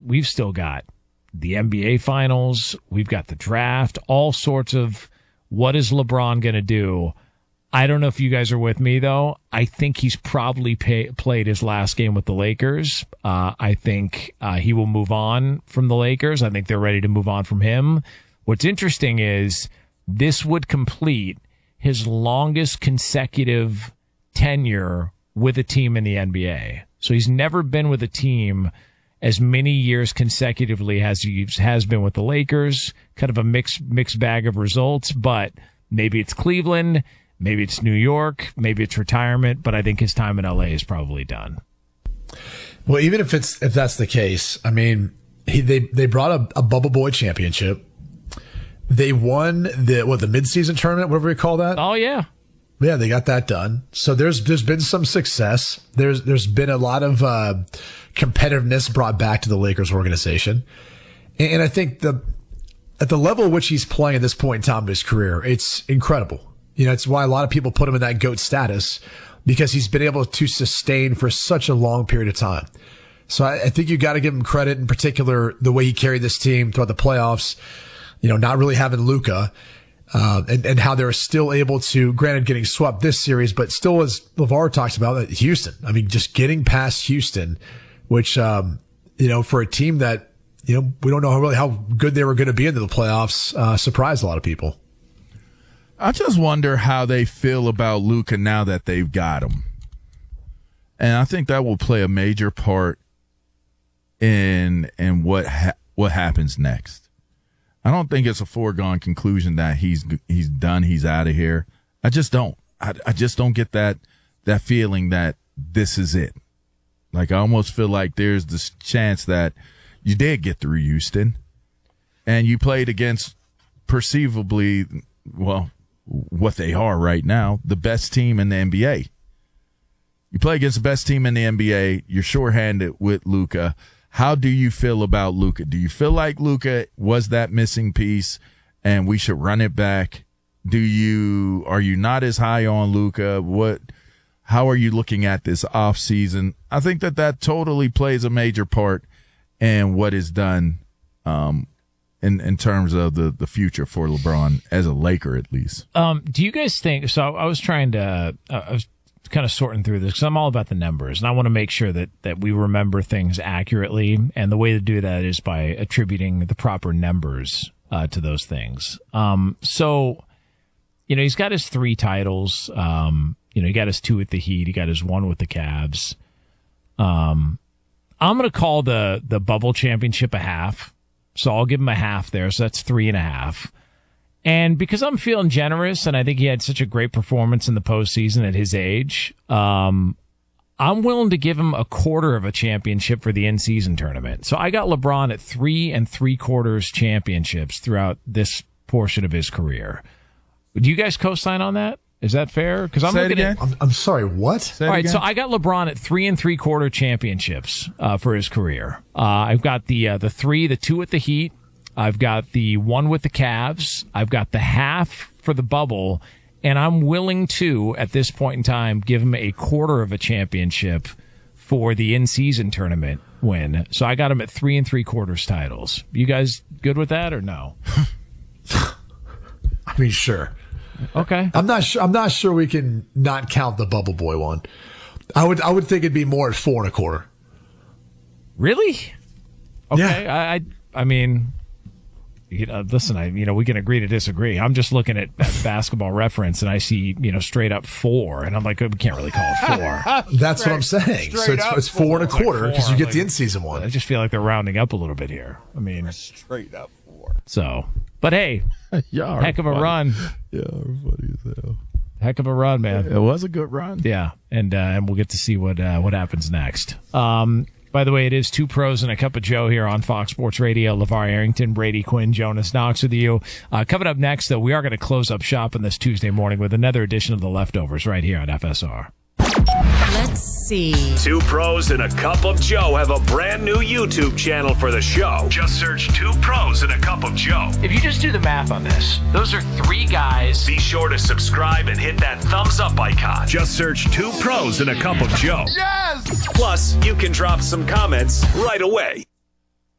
we've still got the NBA Finals. We've got the draft, all sorts of what is LeBron going to do. I don't know if you guys are with me, though. I think he's probably played his last game with the Lakers. I think he will move on from the Lakers. I think they're ready to move on from him. What's interesting is this would complete his longest consecutive tenure with a team in the NBA. So he's never been with a team as many years consecutively as he has been with the Lakers. Kind of a mixed bag of results, but maybe it's Cleveland. Maybe it's New York, maybe it's retirement, but I think his time in LA is probably done. Well, even if that's the case, I mean, they brought a Bubble Boy championship. They won the midseason tournament, whatever you call that. Oh yeah, yeah, they got that done. So there's been some success. There's been a lot of competitiveness brought back to the Lakers organization, and I think at the level at which he's playing at this point in time of his career, it's incredible. You know, it's why a lot of people put him in that GOAT status, because he's been able to sustain for such a long period of time. So I think you got to give him credit, in particular, the way he carried this team throughout the playoffs, you know, not really having Luka, and how they're still able to, granted getting swept this series, but still, as LeVar talks about, Houston. I mean, just getting past Houston, which, you know, for a team that, you know, we don't know really how good they were going to be into the playoffs, surprised a lot of people. I just wonder how they feel about Luka now that they've got him. And I think that will play a major part in what happens next. I don't think it's a foregone conclusion that he's done, he's out of here. I just don't. I just don't get that feeling that this is it. Like, I almost feel like there's this chance that you did get through Houston and you played against perceivably, well, what they are right now, the best team in the NBA. You play against the best team in the NBA. You're shorthanded with Luka. How do you feel about Luka? Do you feel like Luka was that missing piece and we should run it back? Are you not as high on Luka? How are you looking at this off season? I think that totally plays a major part in what is done, in terms of the future for LeBron as a Laker, at least. Do you guys think, so I was trying to, I was kind of sorting through this because I'm all about the numbers and I want to make sure that we remember things accurately. And the way to do that is by attributing the proper numbers, to those things. So, you know, he's got his 3 titles. You know, he got his 2 with the Heat. He got his 1 with the Cavs. I'm going to call the bubble championship a half. So I'll give him a half there. So that's 3.5. And because I'm feeling generous and I think he had such a great performance in the postseason at his age, I'm willing to give him a quarter of a championship for the in-season tournament. So I got LeBron at 3 3/4 championships throughout this portion of his career. Would you guys co-sign on that? Is that fair? Because I'm looking at. I'm sorry. What? All right. So I got LeBron at 3 3/4 championships for his career. I've got the 3, the 2 with the Heat. I've got the 1 with the Cavs. I've got the half for the bubble, and I'm willing to, at this point in time, give him a quarter of a championship for the in-season tournament win. So I got him at 3 3/4 titles. You guys good with that or no? I mean, sure. Okay. I'm not sure we can not count the Bubble Boy one. I would think it'd be more at 4 1/4. Really? Okay. Yeah. I mean, listen, we can agree to disagree. I'm just looking at Basketball Reference and I see, straight up 4 and I'm like, we can't really call it 4. That's what I'm saying. So it's 4 1/4 because you get the in-season one. I just feel like they're rounding up a little bit here. I mean, straight up 4. So, but hey, heck of a run. Yeah, funny as hell. Heck of a run, man. It was a good run. Yeah, and we'll get to see what happens next. By the way, it is 2 Pros and a Cup of Joe here on Fox Sports Radio. LeVar Arrington, Brady Quinn, Jonas Knox with you. Coming up next, though, we are going to close up shop on this Tuesday morning with another edition of The Leftovers right here on FSR. Let's see. 2 Pros and a Cup of Joe have a brand new YouTube channel for the show. Just search 2 Pros and a Cup of Joe. If you just do the math on this, those are 3 guys. Be sure to subscribe and hit that thumbs up icon. Just search 2 Pros and a Cup of Joe. Yes! Plus, you can drop some comments right away.